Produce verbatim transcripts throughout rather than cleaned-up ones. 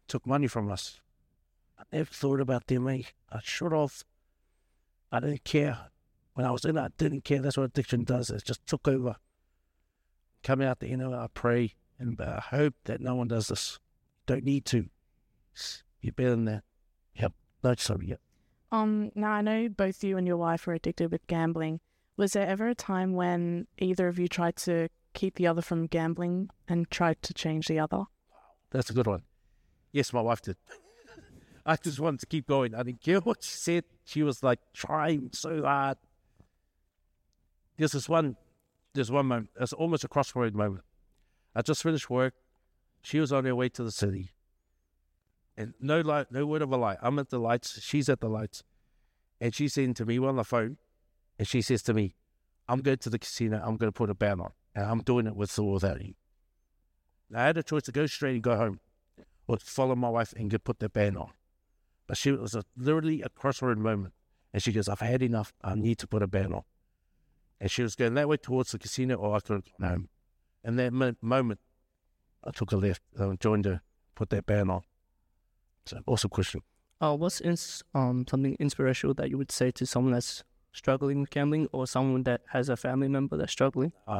took money from us. I never thought about them, eh? I should have. I didn't care. When I was in it, I didn't care. That's what addiction does. It just took over. Coming out the end of it, I pray and I hope that no one does this. Don't need to. You're better than that. Yep. No, sorry, yep. Um, now, I know both you and your wife were addicted with gambling. Was there ever a time when either of you tried to keep the other from gambling and tried to change the other? That's a good one. Yes, my wife did. I just wanted to keep going. I didn't care what she said. She was like trying so hard. There's this one, there's one moment. It's almost a crossroad moment. I just finished work. She was on her way to the city. And no light, no word of a lie. I'm at the lights. She's at the lights. And she's saying to me, we're on the phone. And she says to me, I'm going to the casino. I'm going to put a ban on. And I'm doing it with or without you. Now, I had a choice to go straight and go home or follow my wife and get, put the ban on. But she was a, literally a crossroad moment. And she goes, I've had enough. I need to put a ban on. And she was going that way towards the casino or I could have gone home. In that mo- moment, I took a left and joined her, put that ban on. So, awesome question. Uh, what's ins- um something inspirational that you would say to someone that's struggling with gambling or someone that has a family member that's struggling? Uh,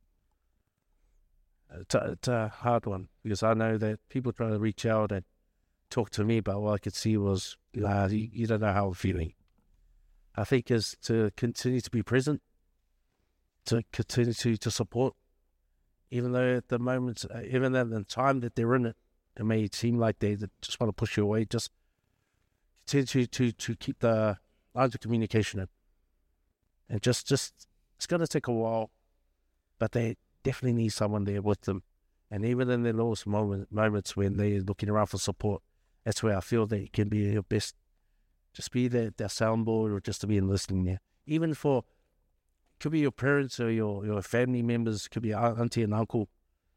it's, a, it's a hard one because I know that people try to reach out and talk to me, but what I could see was, uh, you, you don't know how I'm feeling. I think is to continue to be present, to continue to, to support, even though at the moment, uh, even at the time that they're in it, it may seem like they just want to push you away. Just continue to, to, to keep the lines of communication in. And just, just it's going to take a while, but they definitely need someone there with them. And even in their lowest moment, moments when they're looking around for support, that's where I feel they can be your best. Just be their, their soundboard or just to be listening there. Even for, could be your parents or your, your family members, could be auntie and uncle.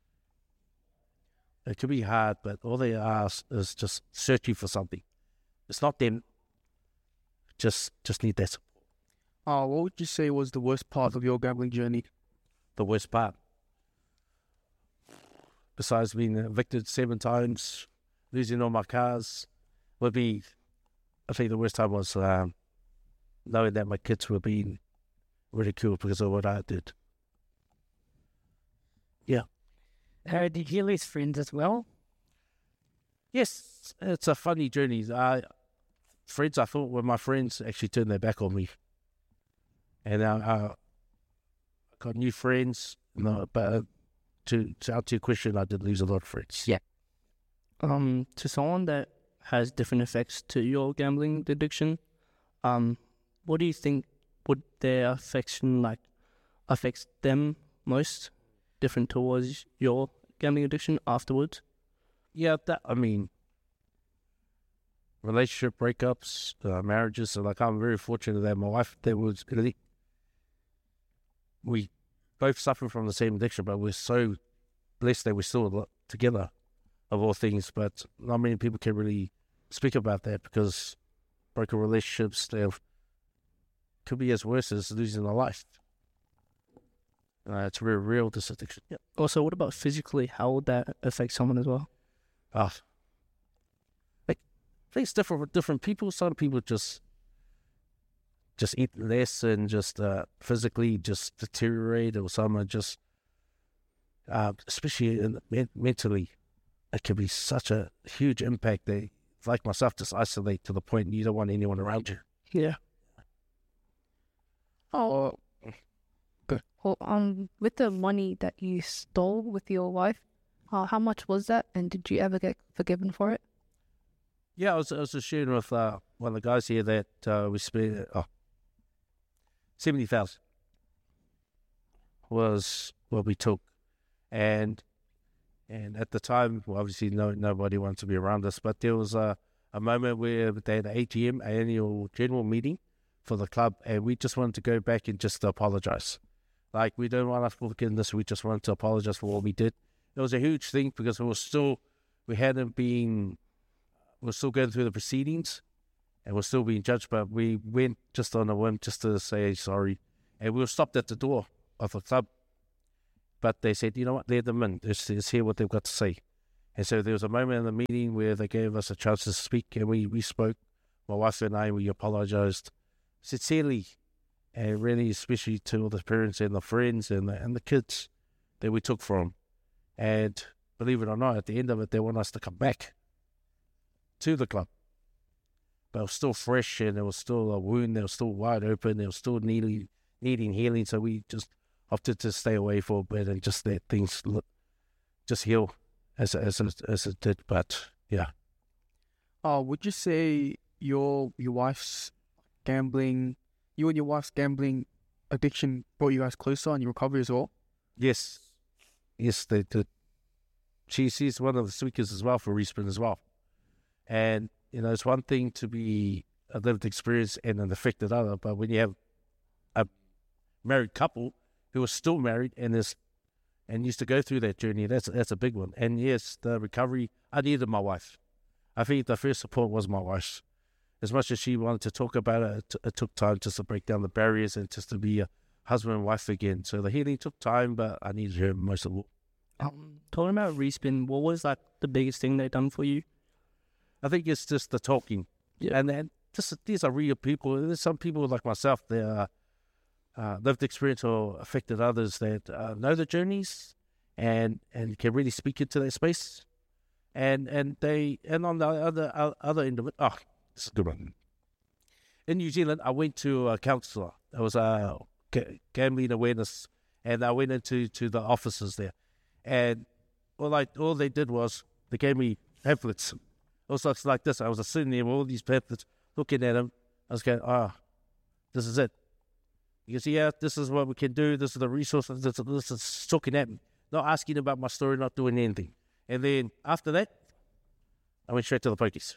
It could be hard, but all they ask is just searching for something. It's not them. Just just need that support. Uh, what would you say was the worst part of your gambling journey? The worst part? Besides being evicted seven times, losing all my cars, would be, I think the worst time was um, knowing that my kids were being ridiculed because of what I did. Yeah. Uh, did you lose friends as well? Yes, it's a funny journey. I, friends, I thought were my friends actually turned their back on me. And I, I got new friends, no, but to, to answer your question, I did lose a lot of friends. Yeah. Um, to someone that has different effects to your gambling addiction, um, what do you think would their affection like affects them most, different towards your gambling addiction afterwards? Yeah, that, I mean, relationship breakups, uh, marriages, so like I'm very fortunate that my wife, that was, we both suffer from the same addiction, but we're so blessed that we're still together, of all things. But not many people can really speak about that because broken relationships, they could be as worse as losing a life. Uh, it's very real, this addiction. Yeah. Also, what about physically? How would that affect someone as well? Uh, like, I think it's different for different people. Some people just just eat less and just uh, physically just deteriorate, or some are just, uh, especially in, men- mentally, it can be such a huge impact. They, like myself, just isolate to the point you don't want anyone around you. Yeah. Oh, well, um, with the money that you stole with your wife, uh, how much was that, and did you ever get forgiven for it? Yeah, I was, I was just sharing with uh, one of the guys here that uh, we spent oh, seventy thousand was what we took, and and at the time, well, obviously, no nobody wanted to be around us, but there was a a moment where they had an A G M, annual general meeting for the club, and we just wanted to go back and just apologize. Like, we don't want to forgiveness, we just wanted to apologize for what we did. It was a huge thing because we were still, we hadn't been, we were still going through the proceedings and we're still being judged, but we went just on a whim just to say sorry. And we were stopped at the door of the club. But they said, you know what, let them in. Let's, let's hear what they've got to say. And so there was a moment in the meeting where they gave us a chance to speak, and we, we spoke. My wife and I, we apologized sincerely, and really especially to all the parents and the friends and the, and the kids that we took from. And believe it or not, at the end of it, they want us to come back to the club. But it was still fresh, and it was still a wound that was still wide open. It was still needing, needing healing, so we just opted to stay away for a bit and just let things look, just heal as as as it did. But yeah. Uh, would you say your your wife's gambling, you and your wife's gambling addiction brought you guys closer in your recovery as well? Yes. Yes, they did. She, she's one of the speakers as well for Respin as well. And, you know, it's one thing to be a lived experience and an affected other, but when you have a married couple who are still married and is and used to go through that journey, that's that's a big one. And yes, the recovery, I needed my wife. I think the first support was my wife. As much as she wanted to talk about it, it, it took time just to break down the barriers and just to be a husband and wife again. So the healing took time, but I needed her most of all. Um, talking about Respin, what was like the biggest thing they done for you? I think it's just the talking. Yeah. And then just, these are real people. There's some people like myself that are uh, lived experience or affected others that uh, know the journeys and, and can really speak into their space. And and they and on the other uh, other end of it, oh, this is a good one. In New Zealand, I went to a counsellor. It was a g- gambling awareness, and I went into to the offices there. And all I all they did was they gave me pamphlets. It was like, like this. I was sitting there with all these pamphlets, looking at them. I was going, ah, oh, this is it. He goes, yeah, this is what we can do. This is the resources. This, this is talking at me, not asking about my story, not doing anything. And then after that, I went straight to the pokies.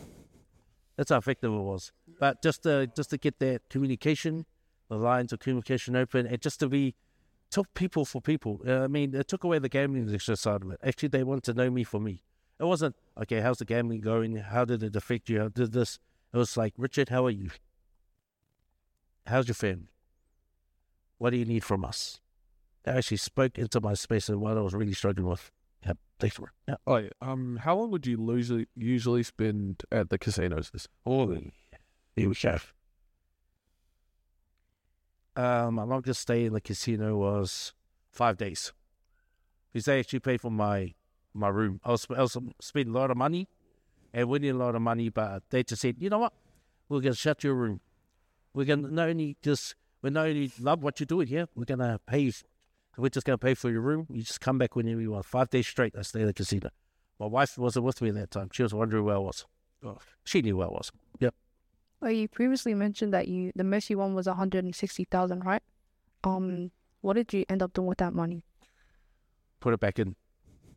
That's how effective it was. But just to, just to get that communication, the lines of communication open, and just to be, took people for people. Uh, I mean, it took away the gambling side of it. Actually, they wanted to know me for me. It wasn't, okay, how's the gambling going? How did it affect you? How did this? It was like, Richard, how are you? How's your family? What do you need from us? They actually spoke into my space and what I was really struggling with. Yeah, thanks for it. Yeah. Oh, yeah. Um, how long would you usually usually spend at the casinos? Oh, here we go. Um, my longest stay in the casino was five days. Because they actually paid for my my room. I was, I was spending a lot of money and winning a lot of money, but they just said, you know what? We're going to shut your room. We're going to not only just, we not only love what you're doing here, we're going to pay you. We're just going to pay for your room. You just come back whenever you want. Five days straight, I stayed at the casino. My wife wasn't with me at that time. She was wondering where I was. Oh, she knew where I was. Yep. Well, you previously mentioned that you the most you won was one hundred sixty thousand, right? Um, what did you end up doing with that money? Put it back in.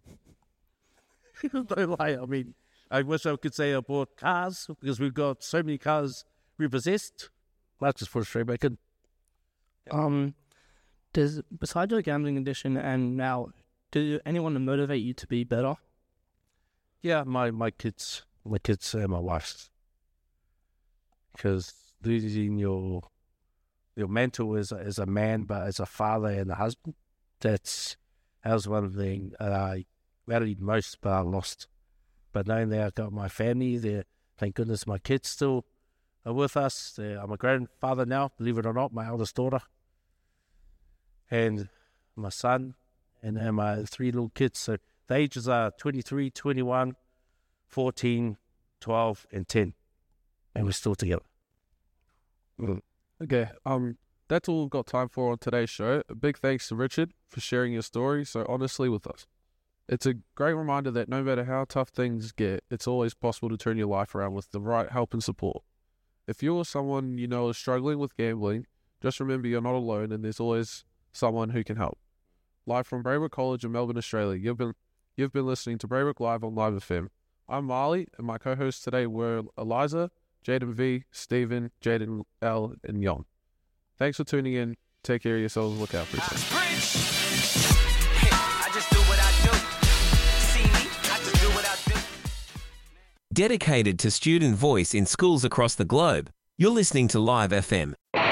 Don't lie. I mean, I wish I could say I bought cars because we've got so many cars repossessed. Let's just put it straight back in. Um, does besides your gambling addiction and now, do anyone motivate you to be better? Yeah, my, my kids, my kids and my wife. Because losing your your mentor as a, as a man, but as a father and a husband, that's that was one thing I valued most, but I lost. But knowing that I got my family there, thank goodness my kids still are with us. They're, I'm a grandfather now, believe it or not, my eldest daughter. And my son and, and my three little kids. So the ages are twenty-three, twenty-one, fourteen, twelve, and ten. And we're still together. Mm. Okay, um, that's all we've got time for on today's show. A big thanks to Richard for sharing your story so honestly with us. It's a great reminder that no matter how tough things get, it's always possible to turn your life around with the right help and support. If you or someone you know is struggling with gambling, just remember you're not alone and there's always someone who can help. Live from Braybrook College in Melbourne, Australia, you've been you've been listening to Braybrook Live on Live F M. I'm Marley, and my co-hosts today were Eliza, Jaden V, Stephen, Jaden L, and Yon. Thanks for tuning in. Take care of yourselves. Look out for yourselves. Dedicated to student voice in schools across the globe, you're listening to Live F M.